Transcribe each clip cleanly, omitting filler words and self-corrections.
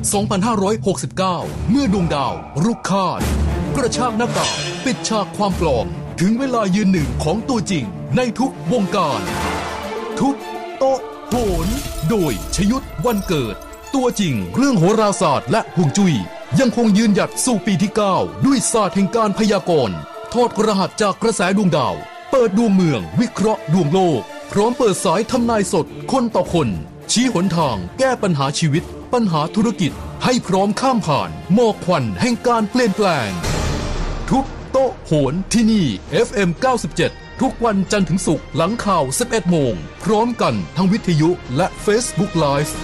2569 เมื่อดวงดาวรุกคาดกระชากหน้ากากปิดฉากความปลอมถึงเวลายืนหนึ่งของตัวจริงในทุกวงการทุบโต๊ะโหนโดยชยุทธวันเกิดตัวจริงเรื่องโหราศาสตร์และฮวงจุ้ยยังคงยืนหยัดสู่ปีที่ 9 ด้วยศาสตร์แห่งการพยากรณ์ทอดรหัสจากกระแสดวงดาวเปิดดวงเมืองวิเคราะห์ดวงโลกพร้อมเปิดสายทำนายสดคนต่อคนชี้หนทางแก้ปัญหาชีวิตปัญหาธุรกิจให้พร้อมข้ามผ่านหมอกควันแห่งการเปลี่ยนแปลงทุบโต๊ะโหนที่นี่ FM 97 ทุกวันจันทร์ถึงศุกร์หลังข่าว 11 โมงพร้อมกันทั้งวิทยุและ Facebook Live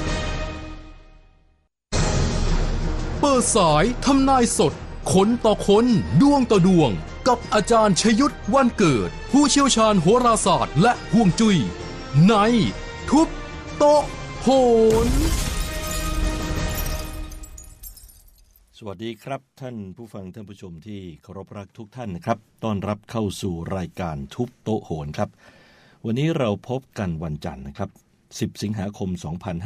เปิดสายทำนายสดคนต่อคนดวงต่อดวงกับอาจารย์ชยุทธวันเกิดผู้เชี่ยวชาญโหราศาสตร์และฮวงจุ้ยในทุบโต๊ะโหนสวัสดีครับท่านผู้ฟังท่านผู้ชมที่เคารพรักทุกท่านนะครับต้อนรับเข้าสู่รายการทุบโต๊ะโหนครับวันนี้เราพบกันวันจันทร์นะครับ10 สิงหาคม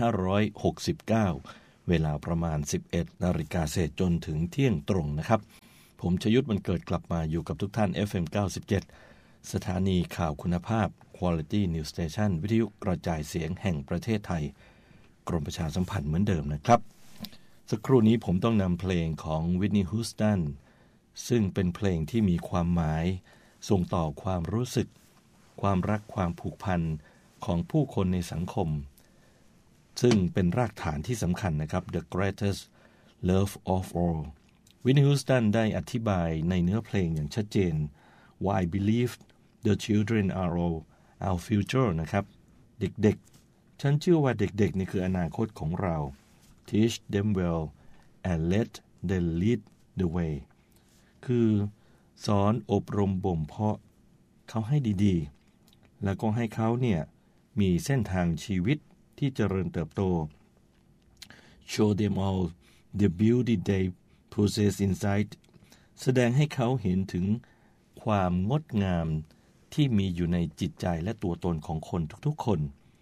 2569 เวลาประมาณ 11 นาฬิกาเศษจนถึงเที่ยงตรงนะครับผมชยุทธวันเกิดกลับมาอยู่กับทุกท่าน FM 97 สถานีข่าวคุณภาพ Quality News Station วิทยุกระจายเสียงแห่งประเทศไทยกรมประชาสัมพันธ์เหมือนเดิมนะครับสักครู่นี้ผมต้องนำเพลงของวิทนีย์ฮูสตันซึ่งเป็นเพลงที่มีความหมายส่งต่อความรู้สึกความรักความผูกพันของผู้คนในสังคมซึ่งเป็นรากฐานที่สำคัญนะครับ The Greatest Love of All วิทนีย์ฮูสตันได้อธิบายในเนื้อเพลงอย่างชัดเจน Why I believe the children are all our future นะครับเด็กๆฉันเชื่อว่าเด็กๆนี่คืออนาคตของเราTeach them well and let them lead the way คือสอนอบรมบ่มเพาะเขาให้ดีๆแล้วก็ให้เขาเนี่ยมีเส้นทางชีวิตที่เจริญเติบโต Show them all the beauty they possess inside แสดงให้เขาเห็นถึงความงดงามที่มีอยู่ในจิตใจและตัวตนของคนทุกๆคน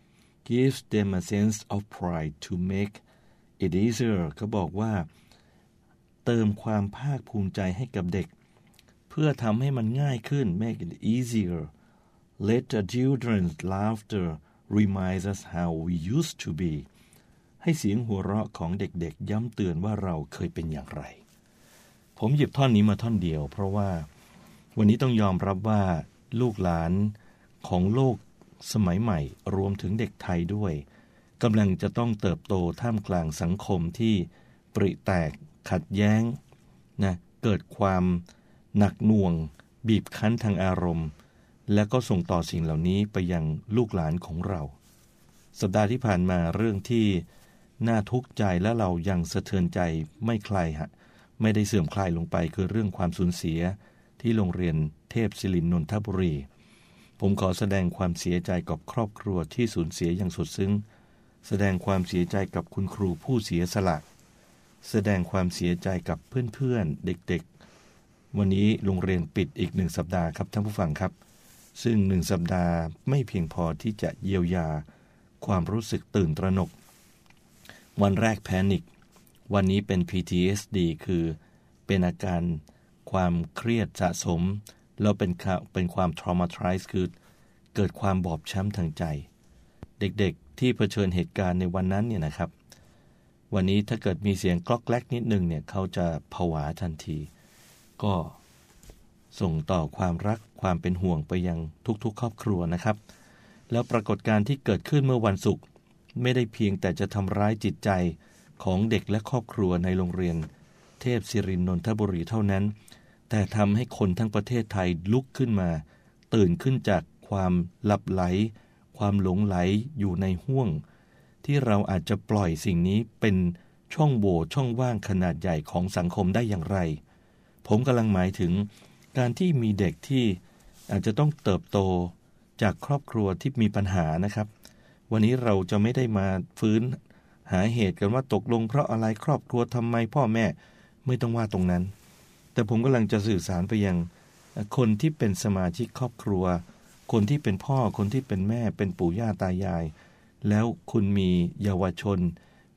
Give them a sense of pride to make It easier เขาบอกว่าเติมความภาคภูมิใจให้กับเด็กเพื่อทำให้มันง่ายขึ้น Make it easier Let the children's laughter remind us how we used to be ให้เสียงหัวเราะของเด็กๆย้ำเตือนว่าเราเคยเป็นอย่างไรผมหยิบท่อนนี้มาท่อนเดียวเพราะว่าวันนี้ต้องยอมรับว่าลูกหลานของโลกสมัยใหม่รวมถึงเด็กไทยด้วยกำลังจะต้องเติบโตท่ามกลางสังคมที่ปริแตกขัดแย้งนะเกิดความหนักหน่วงบีบคั้นทางอารมณ์และก็ส่งต่อสิ่งเหล่านี้ไปยังลูกหลานของเราสัปดาห์ที่ผ่านมาเรื่องที่น่าทุกข์ใจและเรายังสะเทือนใจไม่ได้เสื่อมคลายลงไปคือเรื่องความสูญเสียที่โรงเรียนเทพศิรินทร์นนทบุรีผมขอแสดงความเสียใจกับครอบครัวที่สูญเสียอย่างสุดซึ้งแสดงความเสียใจกับคุณครูผู้เสียสละแสดงความเสียใจกับเพื่อนๆเด็กๆวันนี้โรงเรียนปิดอีก1 สัปดาห์ครับท่านผู้ฟังครับซึ่ง1 สัปดาห์ไม่เพียงพอที่จะเยียวยาความรู้สึกตื่นตระหนกวันแรกแพนิควันนี้เป็น PTSD คือเป็นอาการความเครียดสะสมแล้วเป็นความ traumatize คือเกิดความบอบช้ำทางใจเด็กๆที่เผชิญเหตุการณ์ในวันนั้นเนี่ยนะครับวันนี้ถ้าเกิดมีเสียงกล็อกแกลกนิดนึงเนี่ยเขาจะผวาทันทีก็ส่งต่อความรักความเป็นห่วงไปยังทุกๆครอบครัวนะครับแล้วปรากฏการณ์ที่เกิดขึ้นเมื่อวันศุกร์ไม่ได้เพียงแต่จะทำร้ายจิตใจของเด็กและครอบครัวในโรงเรียนเทพศิรินทร์นนทบุรีเท่านั้นแต่ทำให้คนทั้งประเทศไทยลุกขึ้นมาตื่นขึ้นจากความหลับไหลความหลงไหลอยู่ในห้วงที่เราอาจจะปล่อยสิ่งนี้เป็นช่องโหว่ช่องว่างขนาดใหญ่ของสังคมได้อย่างไรผมกำลังหมายถึงการที่มีเด็กที่อาจจะต้องเติบโตจากครอบครัวที่มีปัญหานะครับวันนี้เราจะไม่ได้มาฟื้นหาเหตุกันว่าตกลงเพราะอะไรครอบครัวทำไมพ่อแม่ไม่ต้องว่าตรงนั้นแต่ผมกำลังจะสื่อสารไปยังคนที่เป็นสมาชิกครอบครัวคนที่เป็นพ่อคนที่เป็นแม่เป็นปู่ย่าตายายแล้วคุณมีเยาวชน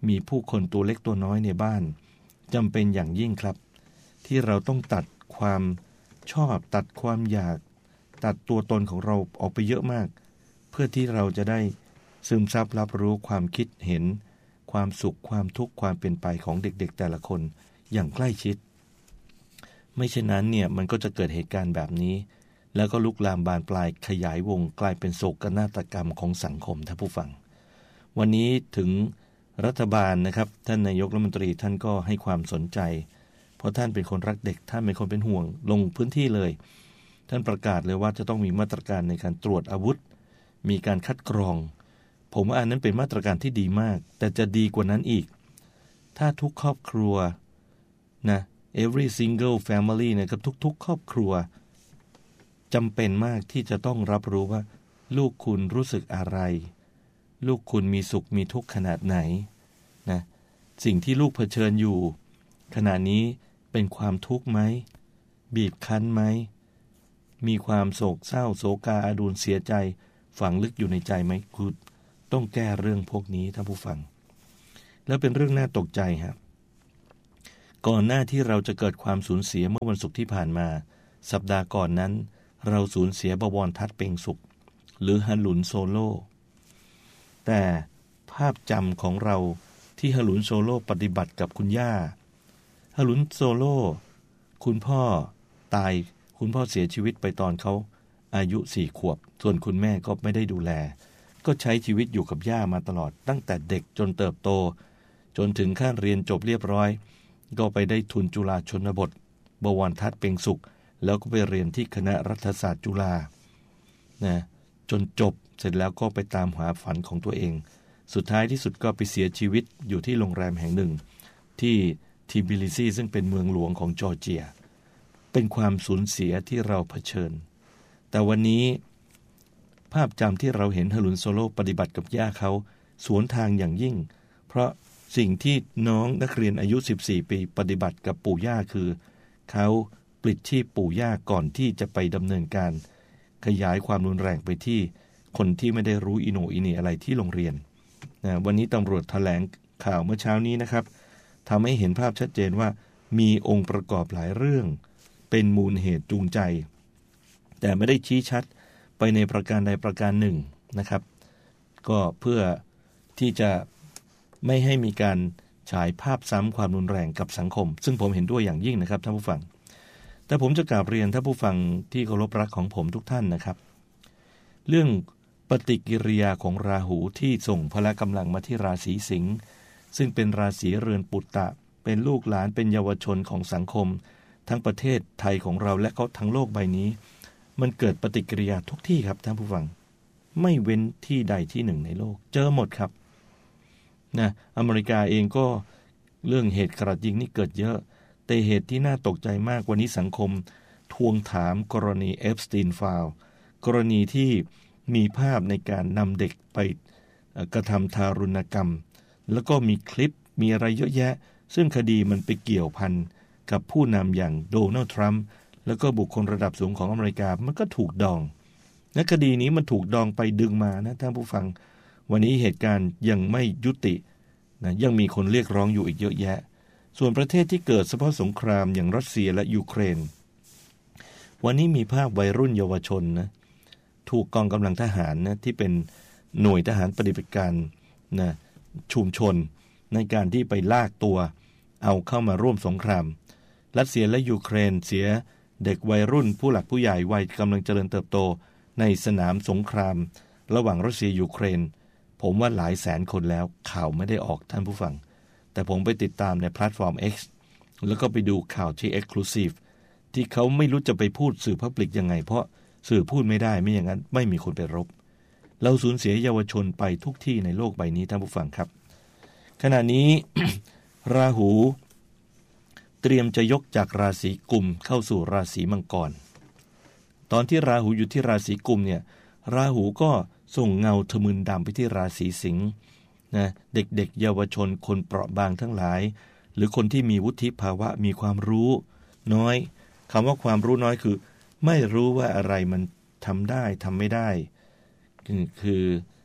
มีผู้คนตัวเล็กตัวน้อยในบ้านจำเป็นอย่างยิ่งครับที่เราต้องตัดความชอบตัดความอยากตัดตัวตนของเราออกไปเยอะมากเพื่อที่เราจะได้ซึมซับรับรู้ความคิดเห็นความสุขความทุกข์ความเป็นไปของเด็กๆแต่ละคนอย่างใกล้ชิดไม่เช่นนั้นเนี่ยมันก็จะเกิดเหตุการณ์แบบนี้แล้วก็ลุกลามบานปลายขยายวงกลายเป็นโศกนาฏกรรมของสังคมท่านผู้ฟังวันนี้ถึงรัฐบาลนะครับท่านนายกรัฐมนตรีท่านก็ให้ความสนใจเพราะท่านเป็นคนรักเด็กท่านเป็นคนเป็นห่วงลงพื้นที่เลยท่านประกาศเลยว่าจะต้องมีมาตรการในการตรวจอาวุธมีการคัดกรองผมว่าอันนั้นเป็นมาตรการที่ดีมากแต่จะดีกว่านั้นอีกถ้าทุกครอบครัวนะ every single family นะครับทุกๆครอบครัวจำเป็นมากที่จะต้องรับรู้ว่าลูกคุณรู้สึกอะไรลูกคุณมีสุขมีทุกข์ขนาดไหนนะสิ่งที่ลูกเผชิญอยู่ขณะนี้เป็นความทุกข์ไหมบีบคั้นไหมมีความโศกเศร้าโศกาอาดูลเสียใจฝังลึกอยู่ในใจไหมคุณต้องแก้เรื่องพวกนี้ท่านผู้ฟังแล้วเป็นเรื่องน่าตกใจครับก่อนหน้าที่เราจะเกิดความสูญเสียเมื่อวันศุกร์ที่ผ่านมาสัปดาห์ก่อนนั้นเราสูญเสียบวรทัศน์เปงสุขหรือฮาลุนโซโล่แต่ภาพจำของเราที่ฮาลุนโซโล่ปฏิบัติกับคุณย่าฮาลุนโซโล่คุณพ่อตายคุณพ่อเสียชีวิตไปตอนเขาอายุ4 ขวบส่วนคุณแม่ก็ไม่ได้ดูแลก็ใช้ชีวิตอยู่กับย่ามาตลอดตั้งแต่เด็กจนเติบโตจนถึงขั้นเรียนจบเรียบร้อยก็ไปได้ทุนจุฬาชนบทบวรทัศน์เปงสุขแล้วก็ไปเรียนที่คณะรัฐศาสตร์จุฬานะจนจบเสร็จแล้วก็ไปตามหาฝันของตัวเองสุดท้ายที่สุดก็ไปเสียชีวิตอยู่ที่โรงแรมแห่งหนึ่งที่ทิบิลิซีซึ่งเป็นเมืองหลวงของจอร์เจียเป็นความสูญเสียที่เราเผชิญแต่วันนี้ภาพจำที่เราเห็นฮาลุนโซโล่ปฏิบัติกับย่าเขาสวนทางอย่างยิ่งเพราะสิ่งที่น้องนักเรียนอายุ14 ปีปฏิบัติกับปู่ย่าคือเขาปลิดชีพปู่ย่าก่อนที่จะไปดำเนินการขยายความรุนแรงไปที่คนที่ไม่ได้รู้อิโหนอิเหน่อะไรที่โรงเรียนนะวันนี้ตำรวจแถลงข่าวเมื่อเช้านี้นะครับทำให้เห็นภาพชัดเจนว่ามีองค์ประกอบหลายเรื่องเป็นมูลเหตุจูงใจแต่ไม่ได้ชี้ชัดไปในประการใดประการหนึ่งนะครับก็เพื่อที่จะไม่ให้มีการฉายภาพซ้ำความรุนแรงกับสังคมซึ่งผมเห็นด้วยอย่างยิ่งนะครับท่านผู้ฟังแต่ผมจะกราบเรียนท่านผู้ฟังที่เคารพรักของผมทุกท่านนะครับเรื่องปฏิกิริยาของราหูที่ส่งพละกำลังมาที่ราศีสิงห์ซึ่งเป็นราศีเรือนปุตตะเป็นลูกหลานเป็นเยาวชนของสังคมทั้งประเทศไทยของเราและก็ทั้งโลกใบนี้มันเกิดปฏิกิริยาทุกที่ครับท่านผู้ฟังไม่เว้นที่ใดที่หนึ่งในโลกเจอหมดครับนะอเมริกาเองก็เรื่องเหตุกราดยิงนี่เกิดเยอะแต่เหตุที่น่าตกใจมากวันนี้สังคมทวงถามกรณีเอฟสตีนไฟล์กรณีที่มีภาพในการนำเด็กไปกระทำทารุณกรรมแล้วก็มีคลิปมีอะไรเยอะแยะซึ่งคดีมันไปเกี่ยวพันกับผู้นำอย่างโดนัลด์ทรัมป์แล้วก็บุคคลระดับสูงของอเมริกามันก็ถูกดองและคดีนี้มันถูกดองไปดึงมานะท่านผู้ฟังวันนี้เหตุการณ์ยังไม่ยุตินะยังมีคนเรียกร้องอยู่อีกเยอะแยะส่วนประเทศที่เกิดเฉพาะสงครามอย่างรัสเซียและยูเครนวันนี้มีภาพวัยรุ่นเยาวชนนะถูกกองกำลังทหารนะที่เป็นหน่วยทหารปฏิบัติการนะชุมชนในการที่ไปลากตัวเอาเข้ามาร่วมสงครามรัสเซียและยูเครนเสียเด็กวัยรุ่นผู้หลักผู้ใหญ่วัยกำลังเจริญเติบโตในสนามสงครามระหว่างรัสเซียยูเครนผมว่าหลายแสนคนแล้วข่าวไม่ได้ออกท่านผู้ฟังแต่ผมไปติดตามในแพลตฟอร์ม X แล้วก็ไปดูข่าวที่ Exclusive ที่เขาไม่รู้จะไปพูดสื่อพับลิกยังไงเพราะสื่อพูดไม่ได้ไม่อย่างนั้นไม่มีคนไปรบเราสูญเสียเยาวชนไปทุกที่ในโลกใบนี้ท่านผู้ฟังครับขณะนี้ ราหูเตรียมจะยกจากราศีกุมเข้าสู่ราศีมังกรตอนที่ราหูอยู่ที่ราศีกุมเนี่ยราหูก็ส่งเงาทะมึนดำไปที่ราศีสิงห์นะเด็กๆเยาวชนคนเปราะบางทั้งหลายหรือคนที่มีวุฒิภาวะมีความรู้น้อยคำว่าความรู้น้อยคือไม่รู้ว่าอะไรมันทำได้ทำไม่ได้คือ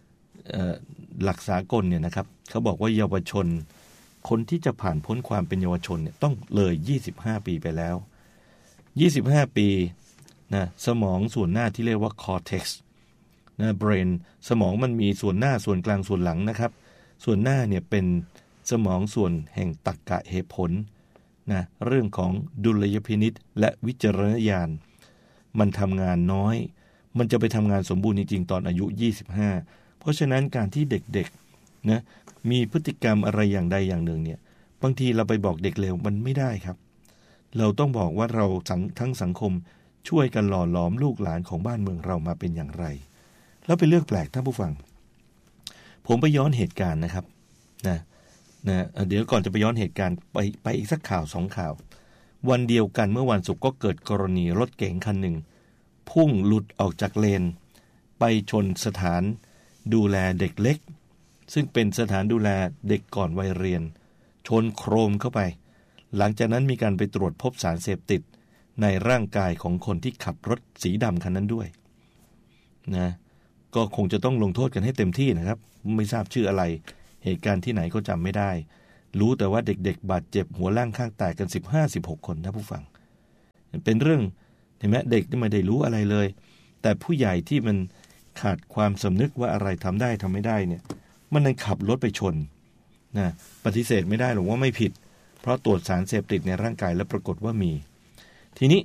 หลักสากลเนี่ยนะครับเขาบอกว่าเยาวชนคนที่จะผ่านพ้นความเป็นเยาวชนเนี่ยต้องเลย25ปีไปแล้ว25ปีนะสมองส่วนหน้าที่เรียกว่า cortex นะ brain สมองมันมีส่วนหน้าส่วนกลางส่วนหลังนะครับส่วนหน้าเนี่ยเป็นสมองส่วนแห่งตรรกะเหตุผลนะเรื่องของดุลยพินิจและวิจารณญาณมันทำงานน้อยมันจะไปทำงานสมบูรณ์จริงๆตอนอายุ25เพราะฉะนั้นการที่เด็กๆนะมีพฤติกรรมอะไรอย่างใดอย่างหนึ่งเนี่ยบางทีเราไปบอกเด็กเร็วมันไม่ได้ครับเราต้องบอกว่าเราทั้งสังคมช่วยกันหล่อหลอมลูกหลานของบ้านเมืองเรามาเป็นอย่างไรแล้วเป็นเรื่องแปลกท่านผู้ฟังผมไปย้อนเหตุการณ์นะครับนะเดี๋ยวก่อนจะไปย้อนเหตุการณ์ไปอีกสักข่าว2ข่าววันเดียวกันเมื่อวันศุกร์ก็เกิดกรณีรถเก๋งคันหนึ่งพุ่งหลุดออกจากเลนไปชนสถานดูแลเด็กเล็กซึ่งเป็นสถานดูแลเด็กก่อนวัยเรียนชนโครมเข้าไปหลังจากนั้นมีการไปตรวจพบสารเสพติดในร่างกายของคนที่ขับรถสีดำคันนั้นด้วยนะก็คงจะต้องลงโทษกันให้เต็มที่นะครับไม่ทราบชื่ออะไรเหตุการณ์ที่ไหนก็จำไม่ได้รู้แต่ว่าเด็กๆบาดเจ็บหัวล่างข้างแตกกัน15-16คนนะผู้ฟังเป็นเรื่องเห็นไหมเด็กที่ไม่ได้รู้อะไรเลยแต่ผู้ใหญ่ที่มันขาดความสำนึกว่าอะไรทำได้ทำไม่ได้เนี่ยมันนั่งขับรถไปชนนะปฏิเสธไม่ได้หรอกว่าไม่ผิดเพราะตรวจสารเสพติดในร่างกายแล้วปรากฏว่ามีทีนี้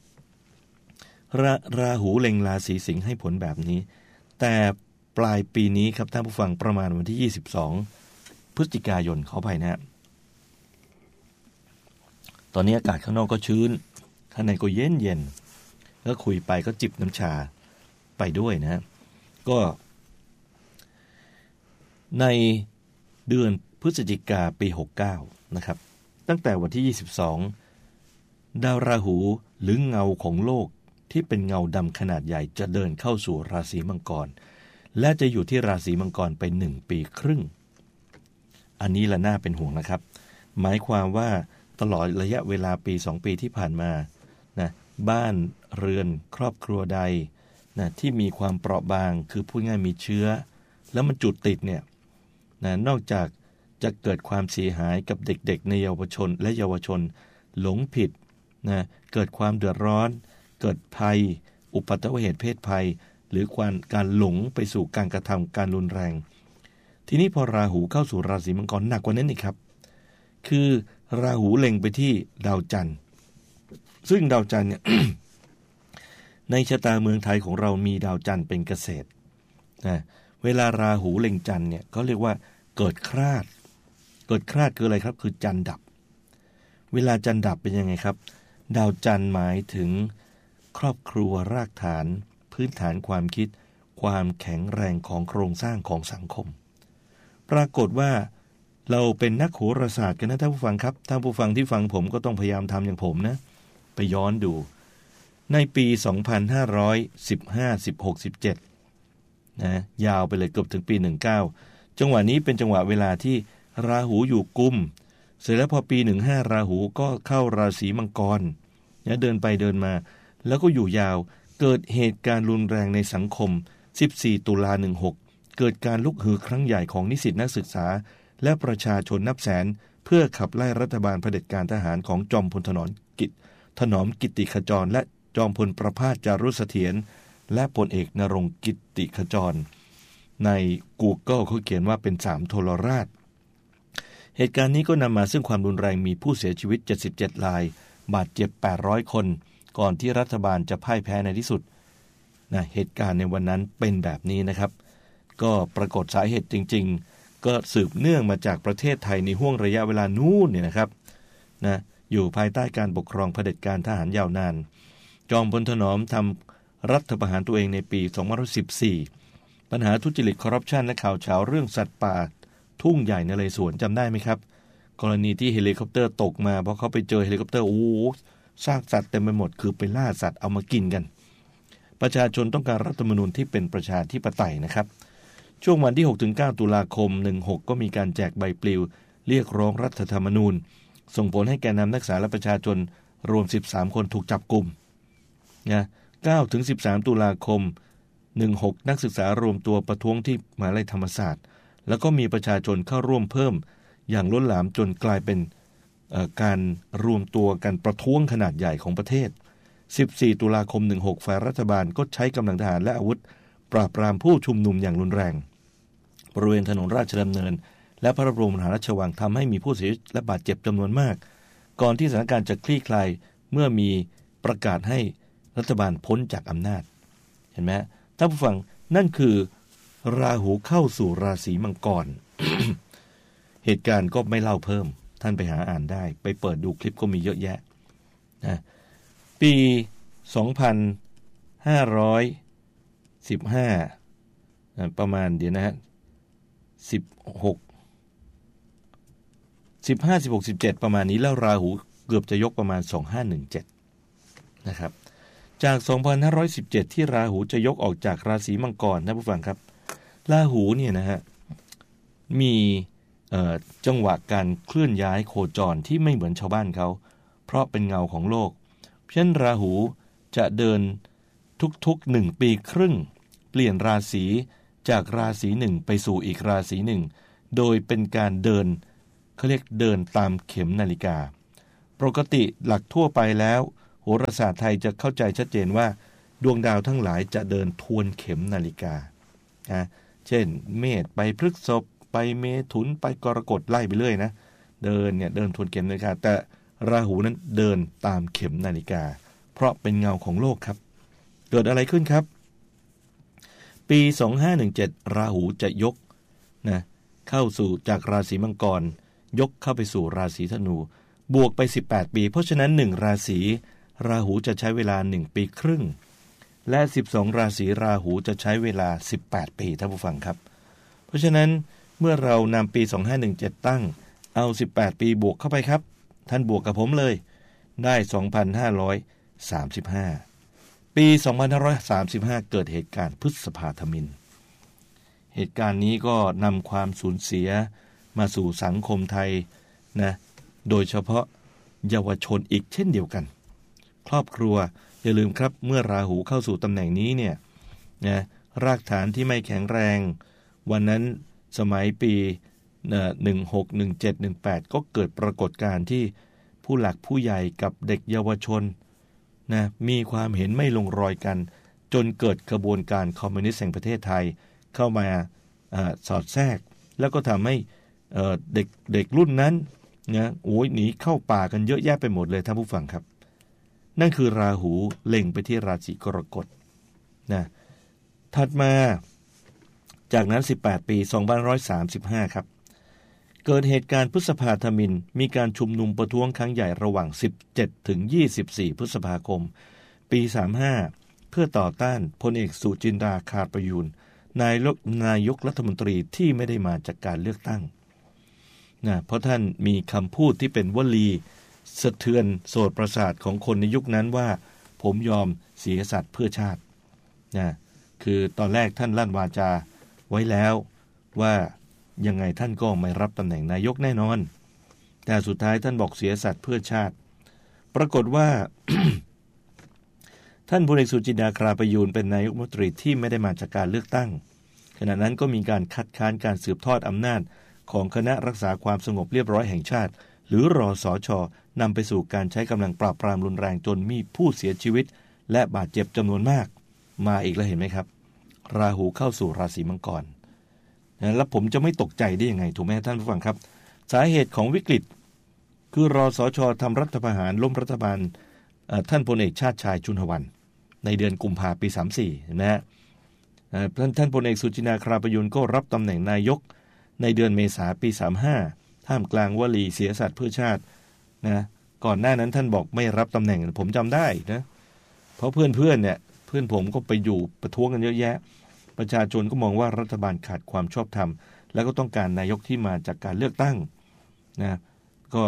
ราหูเล็งราศีสิงห์ให้ผลแบบนี้แต่ปลายปีนี้ครับท่านผู้ฟังประมาณวันที่22พฤศจิกายนขออภัยนะตอนนี้อากาศข้างนอกก็ชื้นข้างในก็เย็นแล้วคุยไปก็จิบน้ำชาไปด้วยนะก็ในเดือนพฤศจิกาปี69นะครับตั้งแต่วันที่22ดาวราหูหรือเงาของโลกที่เป็นเงาดำขนาดใหญ่จะเดินเข้าสู่ราศีมังกรและจะอยู่ที่ราศีมังกรไป1ปีครึ่งอันนี้ละน่าเป็นห่วงนะครับหมายความว่าตลอดระยะเวลาปี2ปีที่ผ่านมานะบ้านเรือนครอบครัวใดนะที่มีความเปราะบางคือพูดง่ายมีเชื้อแล้วมันจุดติดเนี่ยนะนอกจากจะเกิดความเสียหายกับเด็กๆในเยาวชนและเยาวชนหลงผิดนะเกิดความเดือดร้อนเกิดภัยอุบัติเหตุเพศภัยหรือการหลงไปสู่การกระทำการรุนแรงทีนี้พอราหูเข้าสู่ราศีมังกรหนักกว่านั้นอีกครับคือราหูเล็งไปที่ดาวจันทร์ซึ่งดาวจันทร์เนี่ย ในชะตาเมืองไทยของเรามีดาวจันทร์เป็นเกษตรนะเวลาราหูเล็งจันทร์เนี่ยเขาเรียกว่าเกิดคราดคืออะไรครับคือจันทร์ดับเวลาจันทร์ดับเป็นยังไงครับดาวจันทร์หมายถึงครอบครัวรากฐานพื้นฐานความคิดความแข็งแรงของโครงสร้างของสังคมปรากฏว่าเราเป็นนักโหราศาสตร์กันนะท่านผู้ฟังครับท่านผู้ฟังที่ฟังผมก็ต้องพยายามทำอย่างผมนะไปย้อนดูในปี2515 16 17นะยาวไปเลยเกือบถึงปี19จังหวะนี้เป็นจังหวะเวลาที่ราหูอยู่กุมเสร็จแล้วพอปี15ราหูก็เข้าราศีมังกรนะเดินไปเดินมาแล้วก็อยู่ยาวเกิดเหตุการณ์รุนแรงในสังคม14ตุลา16เกิดการลุกฮือครั้งใหญ่ของนิสิตนักศึกษาและประชาชนนับแสนเพื่อขับไล่รัฐบาลเผด็จการทหารของจอมพลถนอมกิตติขจรและจอมพลประภาสจารุเสถียรและพลเอกนรงค์กิตติขจรใน Google เขาเขียนว่าเป็น3โทรราชเหตุการณ์นี้ก็นำมาซึ่งความรุนแรงมีผู้เสียชีวิต77รายบาดเจ็บ800คนก่อนที่รัฐบาลจะพ่ายแพ้ในที่สุดนะเหตุการณ์ในวันนั้นเป็นแบบนี้นะครับก็ปรากฏสาเหตุจริงๆก็สืบเนื่องมาจากประเทศไทยในห่วงระยะเวลานู้นเนี่ยนะครับนะอยู่ภายใต้การปกครองเผด็จการทหารยาวนานจอมพลถนอมทำรัฐประหารตัวเองในปี2514ปัญหาทุจริตคอร์รัปชันและข่าวเฉาเรื่องสัตว์ป่าทุ่งใหญ่นเรศวรจำได้ไหมครับกรณีที่เฮลิคอปเตอร์ตกมาเพราะเขาไปเจอเฮลิคอปเตอร์ซากสัตว์เต็มไปหมดคือไปล่าสัตว์เอามากินกันประชาชนต้องการรัฐธรรมนูญที่เป็นประชาธิปไตยนะครับช่วงวันที่ 6-9 ตุลาคม16ก็มีการแจกใบปลิวเรียกร้องรัฐธรรมนูญส่งผลให้แกนนำนักศึกษาและประชาชนรวม13คนถูกจับกุมนะ9-13 ตุลาคม 16นักศึกษารวมตัวประท้วงที่มหาวิทยาลัยธรรมศาสตร์แล้วก็มีประชาชนเข้าร่วมเพิ่มอย่างล้นหลามจนกลายเป็นการรวมตัวกันประท้วงขนาดใหญ่ของประเทศ14ตุลาคม16ฝ่ายรัฐบาลก็ใช้กำลังทหารและอาวุธปราบปรามผู้ชุมนุมอย่างรุนแรงบริเวณถนนราชดำเนินและพระบรมมหาราชวังทำให้มีผู้เสียชีวิตและบาดเจ็บจำนวนมากก่อนที่สถานการณ์จะคลี่คลายเมื่อมีประกาศให้รัฐบาลพ้นจากอำนาจเห็นไหมท่านผู้ฟังนั่นคือราหูเข้าสู่ราศีมังกร เหตุการณ์ก็ไม่เล่าเพิ่มท่านไปหาอ่านได้ไปเปิดดูคลิปก็มีเยอะแยะนะปี2515ประมาณเดี๋ยวนะฮะ16 17ประมาณนี้แล้วราหูเกือบจะยกประมาณ2517นะครับจาก2517ที่ราหูจะยกออกจากราศีมังกรท่านผู้ฟังครับราหูเนี่ยนะฮะมีจังหวะการเคลื่อนย้ายโคจรที่ไม่เหมือนชาวบ้านเขาเพราะเป็นเงาของโลกเพราะฉะนั้นราหูจะเดินทุกๆ1ปีครึ่งเปลี่ยนราศีจากราศีหนึ่งไปสู่อีกราศีหนึ่งโดยเป็นการเดินเขาเรียกเดินตามเข็มนาฬิกาปกติหลักทั่วไปแล้วโหราศาสตร์ไทยจะเข้าใจชัดเจนว่าดวงดาวทั้งหลายจะเดินทวนเข็มนาฬิกาเช่นเมษไปพฤษภไปเมถุนไปกรกฎไล่ไปเรื่อยนะเดินทวนเข็มนาฬิกาแต่ราหูนั้นเดินตามเข็มนาฬิกาเพราะเป็นเงาของโลกครับเกิดอะไรขึ้นครับปี2517ราหูจะยกนะเข้าสู่จากราศีมังกรยกเข้าไปสู่ราศีธนูบวกไป18ปีเพราะฉะนั้น1ราศีราหูจะใช้เวลา1ปีครึ่งและ12ราศีราหูจะใช้เวลา18ปีท่านผู้ฟังครับเพราะฉะนั้นเมื่อเรานำปี2517ตั้งเอา18ปีบวกเข้าไปครับท่านบวกกับผมเลยได้2535ปี2535เกิดเหตุการณ์พฤษภาธมิฬเหตุการณ์นี้ก็นำความสูญเสียมาสู่สังคมไทยนะโดยเฉพาะเยาวชนอีกเช่นเดียวกันครอบครัวอย่าลืมครับเมื่อราหูเข้าสู่ตำแหน่งนี้เนี่ยนะรากฐานที่ไม่แข็งแรงวันนั้นสมัยปี16 17 18ก็เกิดปรากฏการณ์ที่ผู้หลักผู้ใหญ่กับเด็กเยาวชนนะมีความเห็นไม่ลงรอยกันจนเกิดกระบวนการคอมมิวนิสต์แห่งประเทศไทยเข้ามาสอดแทรกแล้วก็ทำให้เด็กรุ่นนั้นนะหนีเข้าป่ากันเยอะแยะไปหมดเลยท่านผู้ฟังครับนั่นคือราหูเล็งไปที่ราศีกรกฎนะถัดมาจากนั้น18ปี2535ครับเกิดเหตุการณ์พฤษภาธมิฬมีการชุมนุมประท้วงครั้งใหญ่ระหว่าง17ถึง24พฤษภาคมปี35เพื่อต่อต้านพลเอกสุจินดาคารประยูรนายกรัฐมนตรีที่ไม่ได้มาจากการเลือกตั้งนะเพราะท่านมีคำพูดที่เป็นวลีสะเทือนโสตประสาทของคนในยุคนั้นว่าผมยอมเสียสัตว์เพื่อชาตินะคือตอนแรกท่านลั่นวาจาไว้แล้วว่ายังไงท่านก็ไม่รับตำแหน่งนายกแน่นอนแต่สุดท้ายท่านบอกเสียสัตว์เพื่อชาติปรากฏว่า ท่านพลเอกสุจินดาคารประยูรเป็นนายกรัฐมนตรีที่ไม่ได้มาจากการเลือกตั้งขณะนั้นก็มีการคัดค้านการสืบทอดอำนาจของคณะรักษาความสงบเรียบร้อยแห่งชาติหรือรสช.นำไปสู่การใช้กำลังปราบปรามรุนแรงจนมีผู้เสียชีวิตและบาดเจ็บจำนวนมากมาอีกแล้วเห็นไหมครับราหูเข้าสู่ราศีมังกรแล้วผมจะไม่ตกใจได้ยังไงถูกไหมท่านผู้ฟังครับสาเหตุของวิกฤตคือรสช.ทำรัฐประหารล้มรัฐบาลท่านพลเอกชาติชายชุนหวันในเดือนกุมภาพันธ์ปี34เห็นไหมฮะท่านพลเอกสุจินดาคารประยูรก็รับตำแหน่งนายกในเดือนเมษายนปี35ท่ามกลางวลีเสียสัตว์เพื่อชาตินะก่อนหน้านั้นท่านบอกไม่รับตำแหน่งผมจำได้นะเพราะเพื่อนเนี่ยเพื่อนผมก็ไปอยู่ประท้วงกันเยอะแยะประชาชนก็มองว่ารัฐบาลขาดความชอบธรรมแล้วก็ต้องการนายกที่มาจากการเลือกตั้งนะก็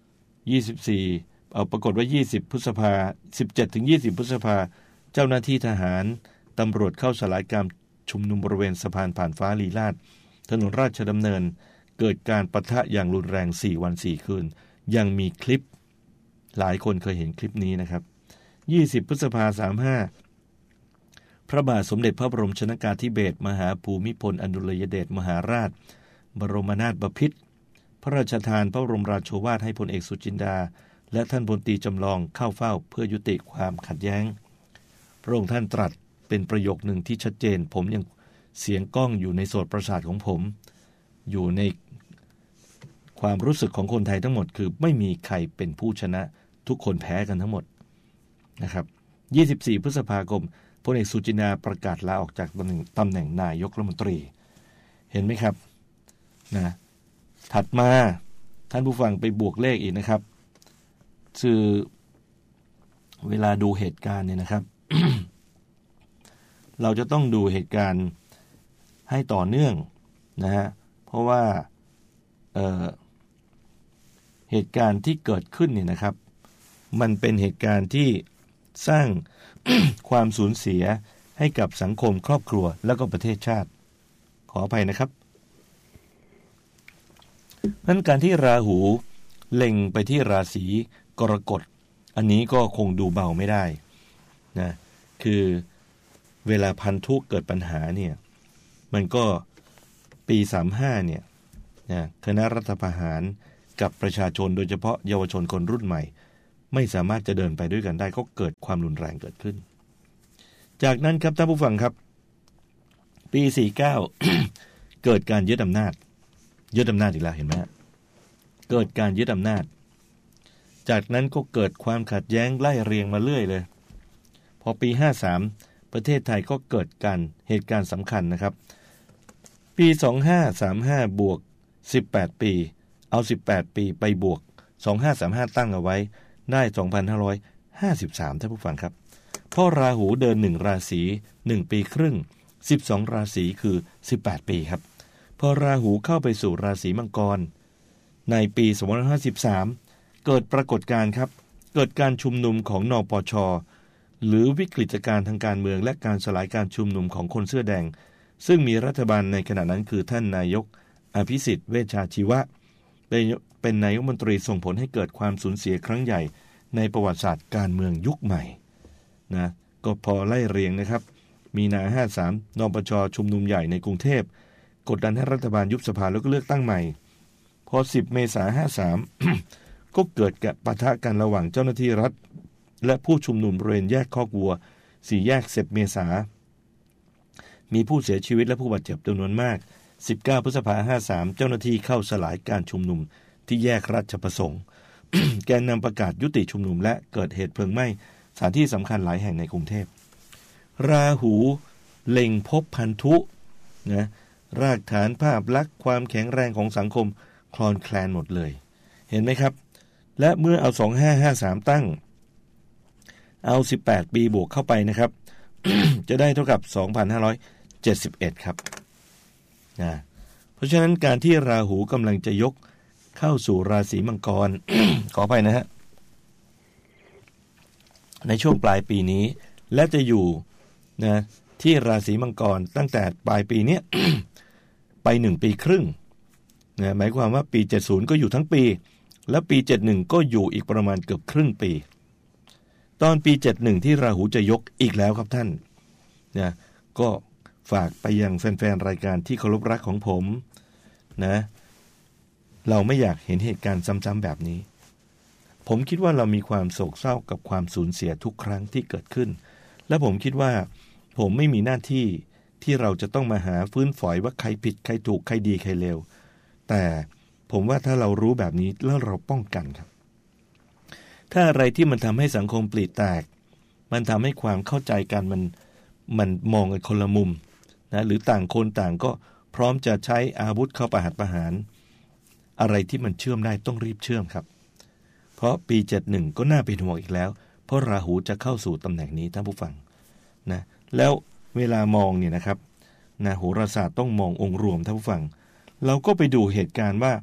24ปรากฏว่า20พฤษภา17ถึง20พฤษภาเจ้าหน้าที่ทหารตำรวจเข้าสลายการชุมนุมบริเวณสะพานผ่านฟ้าลีลาศถนนราชดำเนินเกิดการปะทะอย่างรุนแรง4วัน4คืนยังมีคลิปหลายคนเคยเห็นคลิปนี้นะครับ20พฤษภา35พระบาทสมเด็จพระบรมชนกาธิเบศรมหาภูมิพลอดุลยเดชมหาราชบรมนาถบพิตรพระราชทานพระบรมราโชวาทให้พลเอกสุจินดาและท่านพลตรีจำลองเข้าเฝ้าเพื่อยุติความขัดแย้งพระองค์ท่านตรัสเป็นประโยคหนึ่งที่ชัดเจนผมยังเสียงก้องอยู่ในโสตประสาทของผมอยู่ในความรู้สึกของคนไทยทั้งหมดคือไม่มีใครเป็นผู้ชนะทุกคนแพ้กันทั้งหมดนะครับ24 พฤษภาคมพลเอกสุจินดาประกาศลาออกจากตำแหน่งนายกรัฐมนตรีเห็นไหมครับนะถัดมาท่านผู้ฟังไปบวกเลขอีกนะครับคือเวลาดูเหตุการณ์เนี่ยนะครับ เราจะต้องดูเหตุการณ์ให้ต่อเนื่องนะฮะเพราะว่าเหตุการณ์ที่เกิดขึ้นเนี่ยนะครับมันเป็นเหตุการณ์ที่สร้าง ความสูญเสียให้กับสังคมครอบครัวและก็ประเทศชาติขออภัยนะครับนั้นการที่ราหูเล็งไปที่ราศีกรกฎอันนี้ก็คงดูเบาไม่ได้นะคือเวลาพันธุเกิดปัญหาเนี่ยมันก็ปี35เนี่ยนะคณะรัฐประหารกับประชาชนโดยเฉพาะเยาวชนคนรุ่นใหม่ไม่สามารถจะเดินไปด้วยกันได้ก็เกิดความรุนแรงเกิดขึ้นจากนั้นครับท่านผู้ฟังครับปี49 เกิดการยึดอำนาจอีกแล้วเห็นไหมฮะเกิดการยึดอำนาจจากนั้นก็เกิดความขัดแย้งไล่เรียงมาเรื่อยเลยพอปี53ประเทศไทยก็เกิดเหตุการณ์สำคัญนะครับปี2535บวก18ปีเอา18ปีไปบวก2535ตั้งเอาไว้ได้2553ท่านผู้ฟังครับเพราะราหูเดิน1ราศี1ปีครึ่ง12ราศีคือ18ปีครับพอราหูเข้าไปสู่ราศีมังกรในปี2553เกิดปรากฏการณ์ครับเกิดการชุมนุมของนปช.หรือวิกฤตการณ์ทางการเมืองและการสลายการชุมนุมของคนเสื้อแดงซึ่งมีรัฐบาลในขณะนั้นคือท่านนายกอภิสิทธิ์เวชชาชีวะเป็นนายกรัฐมนตรีส่งผลให้เกิดความสูญเสียครั้งใหญ่ในประวัติศาสตร์การเมืองยุคใหม่นะก็พอไล่เรียงนะครับมีนา53นปช.ชุมนุมใหญ่ในกรุงเทพกดดันให้รัฐบาลยุบสภาแล้วก็เลือกตั้งใหม่พอ10เมษายน53 ก็เกิดการปะทะกันระหว่างเจ้าหน้าที่รัฐและผู้ชุมนุมบริเวณแยกคอกวัว4แยก10เมษายนมีผู้เสียชีวิตและผู้บาดเจ็บจำนวนมาก19พฤษภาคม53เจ้าหน้าที่เข้าสลายการชุมนุมที่แยกราชประสงค์ แกนนำประกาศยุติชุมนุมและเกิดเหตุเพลิงไหม้สถานที่สำคัญหลายแห่งในกรุงเทพราหูเล็งพบพันธุนะรากฐานภาพลักษณ์ความแข็งแรงของสังคมคลอนแคลนหมดเลยเห็นไหมครับและเมื่อเอา2553ตั้งเอา18ปีบวกเข้าไปนะครับ จะได้เท่ากับ2571ครับนะเพราะฉะนั้นการที่ราหูกำลังจะยกเข้าสู่ราศีมังกร ขอไปนะฮะในช่วงปลายปีนี้และจะอยู่นะที่ราศีมังกรตั้งแต่ปลายปีนี้ ไป1ปีครึ่งนะหมายความว่าปี70ก็อยู่ทั้งปีและปี71ก็อยู่อีกประมาณเกือบครึ่งปีตอนปี71ที่ราหูจะยกอีกแล้วครับท่านนะก็ฝากไปยังแฟนๆรายการที่เคารพรักของผมนะเราไม่อยากเห็นเหตุการณ์ซ้ำๆแบบนี้ผมคิดว่าเรามีความโศกเศร้ากับความสูญเสียทุกครั้งที่เกิดขึ้นและผมคิดว่าผมไม่มีหน้าที่ที่เราจะต้องมาหาฟื้นฝอยว่าใครผิดใครถูกใครดีใครเลวแต่ผมว่าถ้าเรารู้แบบนี้แล้วเราป้องกันครับถ้าอะไรที่มันทำให้สังคมปลีแตกมันทำให้ความเข้าใจกันมันมองกันคนละมุมนะหรือต่างคนต่างก็พร้อมจะใช้อาวุธเข้าประหัตประหารอะไรที่มันเชื่อมได้ต้องรีบเชื่อมครับเพราะปี71ก็น่าเป็นห่วงอีกแล้วเพราะราหูจะเข้าสู่ตำแหน่งนี้ท่านผู้ฟังนะแล้วเวลามองเนี่ยนะครับนะโหราศาสตร์ต้องมององค์รวมท่านผู้ฟังเราก็ไปดูเหตุการณ์ว่า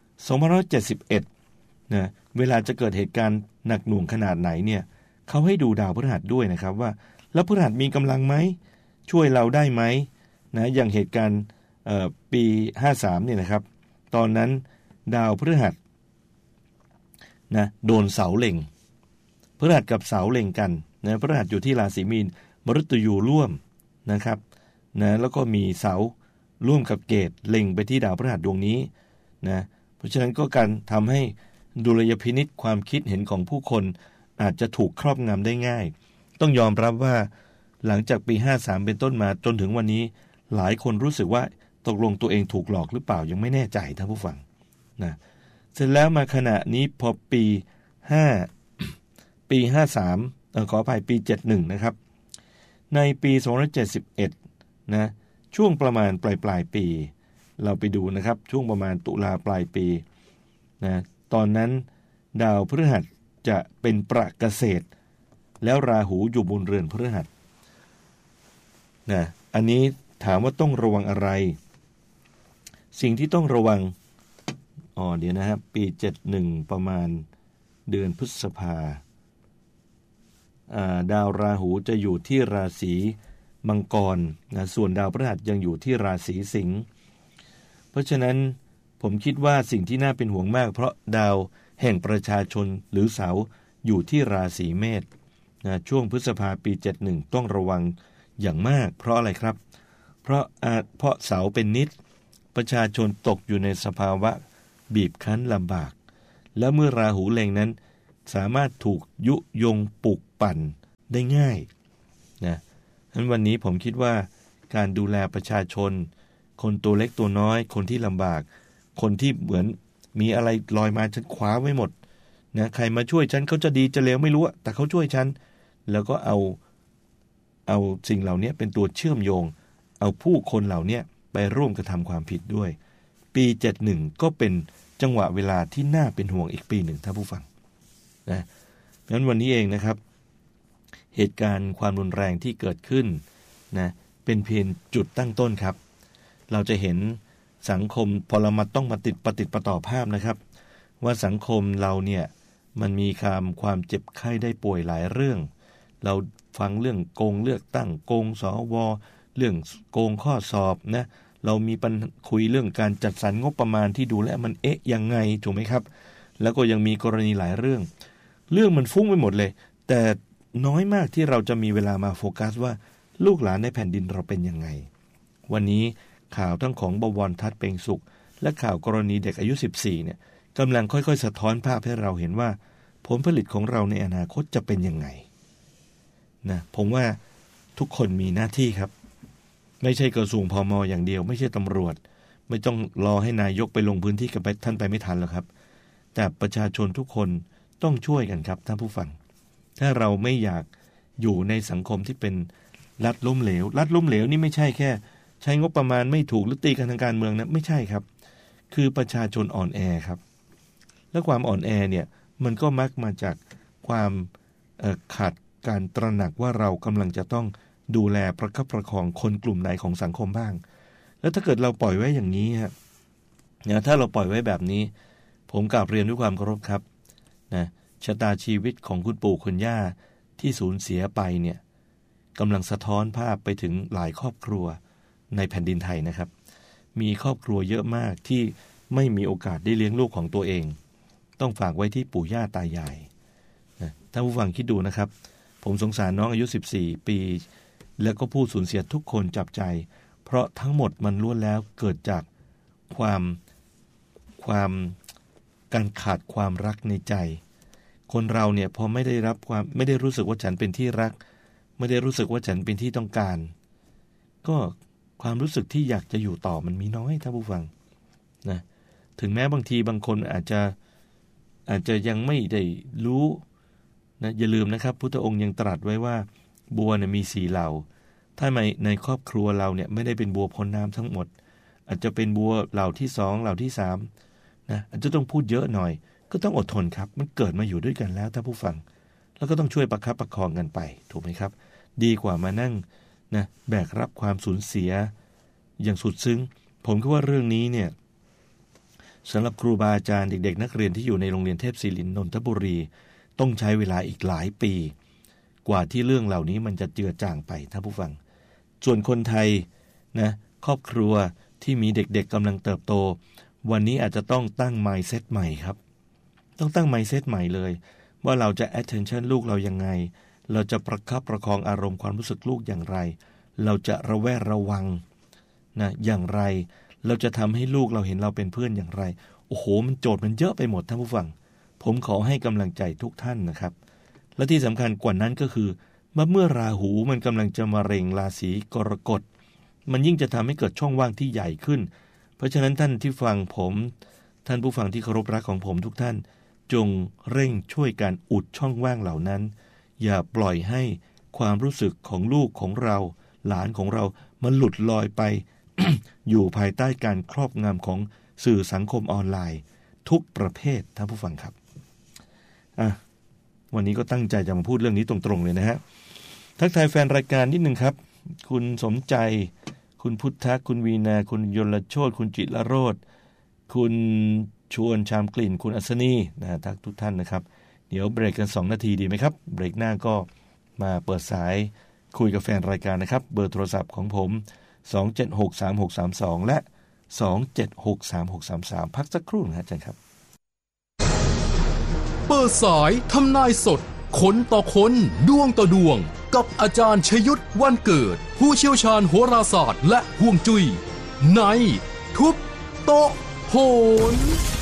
2571นะเวลาจะเกิดเหตุการณ์หนักหน่วงขนาดไหนเนี่ยเขาให้ดูดาวพฤหัสด้วยนะครับว่าแล้วพฤหัสมีกำลังไหมช่วยเราได้ไหมนะอย่างเหตุการณ์ปี53เนี่ยนะครับตอนนั้นดาวพฤหัสนะโดนเสาเล็งพฤหัสกับเสาเล็งกันนะพฤหัสอยู่ที่ราศีมีนมฤตยูร่วมนะครับนะแล้วก็มีเสาร่วมกับเกตเล็งไปที่ดาวพฤหัสดวงนี้นะเพราะฉะนั้นก็การทำให้ดุลยพินิจความคิดเห็นของผู้คนอาจจะถูกครอบงำได้ง่ายต้องยอมรับว่าหลังจากปี53เป็นต้นมาจนถึงวันนี้หลายคนรู้สึกว่าตกลงตัวเองถูกหลอกหรือเปล่ายังไม่แน่ใจท่านผู้ฟังนะเสร็จแล้วมาขณะนี้พอปี53ขออภัยปี71นะครับในปี271นะช่วงประมาณปลายปีเราไปดูนะครับช่วงประมาณตุลาปลายปีนะตอนนั้นดาวพฤหัสจะเป็นประเกษตรแล้วราหูอยู่บนเรือนพฤหัสนะอันนี้ถามว่าต้องระวังอะไรสิ่งที่ต้องระวังเดี๋ยวนะครับปี71ประมาณเดือนพฤษภาดาวราหูจะอยู่ที่ราศีมังกรนะส่วนดาวพฤหัสยังอยู่ที่ราศีสิงห์เพราะฉะนั้นผมคิดว่าสิ่งที่น่าเป็นห่วงมากเพราะดาวแห่งประชาชนหรือเสาอยู่ที่ราศีเมษนะช่วงพฤษภาปี71ต้องระวังอย่างมากเพราะอะไรครับเพราะเสาเป็นนิจประชาชนตกอยู่ในสภาวะบีบคั้นลำบากและเมื่อราหูเล็งนั้นสามารถถูกยุยงปลุกปั่นได้ง่ายนะฉะนั้นวันนี้ผมคิดว่าการดูแลประชาชนคนตัวเล็กตัวน้อยคนที่ลำบากคนที่เหมือนมีอะไรลอยมาฉันคว้าไว้หมดนะใครมาช่วยฉันเขาจะดีจะเลวไม่รู้แต่เขาช่วยฉันแล้วก็เอาสิ่งเหล่านี้เป็นตัวเชื่อมโยงเอาผู้คนเหล่านี้ไปร่วมกระทำความผิดด้วยปี71ก็เป็นจังหวะเวลาที่น่าเป็นห่วงอีกปีหนึ่งท่านผู้ฟังนะงั้นวันนี้เองนะครับเหตุการณ์ความรุนแรงที่เกิดขึ้นนะเป็นเพียงจุดตั้งต้นครับเราจะเห็นสังคมพอเรามาต้องมาปฏิปต่อภาพนะครับว่าสังคมเราเนี่ยมันมีความเจ็บไข้ได้ป่วยหลายเรื่องเราฟังเรื่องโกงเลือกตั้งโกงสวเรื่องโกงข้อสอบนะเรามีคุยเรื่องการจัดสรรงบประมาณที่ดูแลมันยังไงถูกไหมครับแล้วก็ยังมีกรณีหลายเรื่องมันฟุ้งไปหมดเลยแต่น้อยมากที่เราจะมีเวลามาโฟกัสว่าลูกหลานในแผ่นดินเราเป็นยังไงวันนี้ข่าวทั้งของบวรทัศน์เปงสุขและข่าวกรณีเด็กอายุ14เนี่ยกำลังค่อยๆสะท้อนภาพให้เราเห็นว่าผลผลิตของเราในอนาคตจะเป็นยังไงนะผมว่าทุกคนมีหน้าที่ครับไม่ใช่กระทรวงพม.อย่างเดียวไม่ใช่ตำรวจไม่ต้องรอให้นายกไปลงพื้นที่กับท่านไปไม่ทันหรอกครับแต่ประชาชนทุกคนต้องช่วยกันครับท่านผู้ฟังถ้าเราไม่อยากอยู่ในสังคมที่เป็นรัฐล้มเหลวนี่ไม่ใช่แค่ใช้งบประมาณไม่ถูกหรือตีกันทางการเมืองนะไม่ใช่ครับคือประชาชนอ่อนแอครับและความอ่อนแอเนี่ยมันก็มักมาจากความขาดการตระหนักว่าเรากำลังจะต้องดูแลประคับประคองคนกลุ่มไหนของสังคมบ้างแล้วถ้าเกิดเราปล่อยไว้อย่างนี้ฮะถ้าเราปล่อยไว้แบบนี้ผมกราบเรียนด้วยความเคารพครับนะชะตาชีวิตของคุณปู่คุณย่าที่สูญเสียไปเนี่ยกำลังสะท้อนภาพไปถึงหลายครอบครัวในแผ่นดินไทยนะครับมีครอบครัวเยอะมากที่ไม่มีโอกาสได้เลี้ยงลูกของตัวเองต้องฝากไว้ที่ปู่ย่าตายายนะท่านผู้ฟังคิดดูนะครับผมสงสารน้องอายุ14ปีแล้วก็ผู้สูญเสียทุกคนจับใจเพราะทั้งหมดมันล้วนแล้วเกิดจากการขาดความรักในใจคนเราเนี่ยพอไม่ได้รู้สึกว่าฉันเป็นที่รักไม่ได้รู้สึกว่าฉันเป็นที่ต้องการก็ความรู้สึกที่อยากจะอยู่ต่อมันมีน้อยท่านผู้ฟังนะถึงแม้บางทีบางคนอาจจะยังไม่ได้รู้นะอย่าลืมนะครับพุทธองค์ยังตรัสไว้ว่าบัวเนี่ยมี4เหล่าถ้าในครอบครัวเราเนี่ยไม่ได้เป็นบัวพ้นน้ำทั้งหมดอาจจะเป็นบัวเหล่าที่2เหล่าที่3นะอาจจะต้องพูดเยอะหน่อยก็ต้องอดทนครับมันเกิดมาอยู่ด้วยกันแล้วท่านผู้ฟังแล้วก็ต้องช่วยประคับประคองกันไปถูกไหมครับดีกว่ามานั่งนะแบกรับความสูญเสียอย่างสุดซึ้งผมคิดว่าเรื่องนี้เนี่ยสำหรับครูบาอาจารย์เด็กๆนักเรียนที่อยู่ในโรงเรียนเทพศิรินทร์นนทบุรีต้องใช้เวลาอีกหลายปีกว่าที่เรื่องเหล่านี้มันจะเจือจางไปท่านผู้ฟังส่วนคนไทยนะครอบครัวที่มีเด็กๆกำลังเติบโตวันนี้อาจจะต้องตั้ง mindset ใหม่ครับต้องตั้ง mindset ใหม่เลยว่าเราจะ attention ลูกเรายังไงเราจะประคับประคองอารมณ์ความรู้สึกลูกอย่างไรเราจะระแวดระวังนะอย่างไรเราจะทำให้ลูกเราเห็นเราเป็นเพื่อนอย่างไรโอ้โหมันโจทย์มันเยอะไปหมดท่านผู้ฟังผมขอให้กำลังใจทุกท่านนะครับและที่สำคัญกว่านั้นก็คือเมื่อราหูมันกำลังจะมาเร็งราศีกรกฎมันยิ่งจะทำให้เกิดช่องว่างที่ใหญ่ขึ้นเพราะฉะนั้นท่านที่ฟังผมท่านผู้ฟังที่เคารพรักของผมทุกท่านจงเร่งช่วยการอุดช่องว่างเหล่านั้นอย่าปล่อยให้ความรู้สึกของลูกของเราหลานของเรามันหลุดลอยไป อยู่ภายใต้การครอบงำของสื่อสังคมออนไลน์ทุกประเภทท่านผู้ฟังครับวันนี้ก็ตั้งใจจะมาพูดเรื่องนี้ตรงๆเลยนะฮะทักทายแฟนรายการนิดนึงครับคุณสมใจคุณพุทธะคุณวีนาคุณยลโชติคุณจิตรโรจน์คุณชวนชามกลิ่นคุณอัศนีนะทักทุกท่านนะครับเดี๋ยวเบรกกัน2นาทีดีไหมครับเบรกหน้าก็มาเปิดสายคุยกับแฟนรายการนะครับเบอร์โทรศัพท์ของผม2763632และ2763633พักสักครู่นะอาจารย์ครับเปิดสายทำนายสดคนต่อคนดวงต่อดวงกับอาจารย์ชยุทธวันเกิดผู้เชี่ยวชาญโหราศาสตร์และฮวงจุ้ยในทุบโต๊ะโหน